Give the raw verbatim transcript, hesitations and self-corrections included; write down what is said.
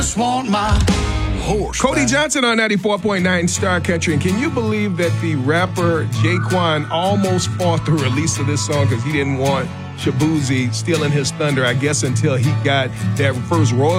Want my horse. Cody Johnson on ninety-four point nine Star Country. And can you believe that the rapper Jaquan almost fought the release of this song because he didn't want Shaboozey stealing his thunder, I guess, until he got that first royalty